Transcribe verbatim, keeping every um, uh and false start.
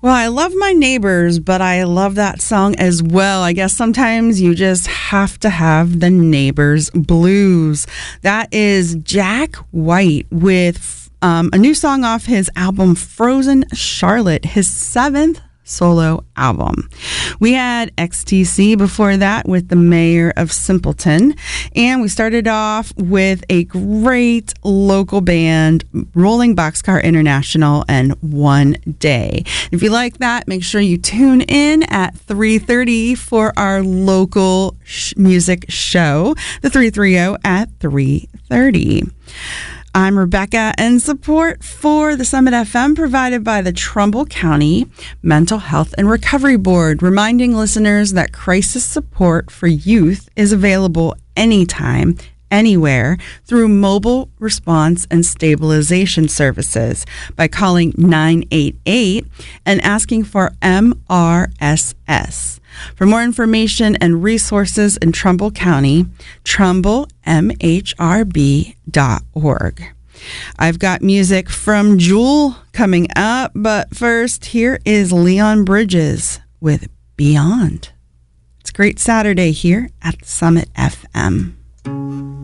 Well, I love my neighbors, but I love that song as well. I guess sometimes you just have to have the neighbors blues. That is Jack White with um, a new song off his album Frozen Charlotte, his seventh solo album. We had X T C before that with the Mayor of Simpleton, and we started off with a great local band, Rolling Boxcar International, and One Day. If you like that, make sure you tune in at three thirty for our local sh- music show, the three thirty at three thirty. I'm Rebecca, and support for the Summit F M provided by the Trumbull County Mental Health and Recovery Board, reminding listeners that crisis support for youth is available anytime, anywhere through mobile response and stabilization services by calling nine eight eight and asking for M R S S. For more information and resources in Trumbull County, trumbull m h r b dot org. I've got music from Jewel coming up, but first, here is Leon Bridges with Beyond. It's a great Saturday here at Summit F M.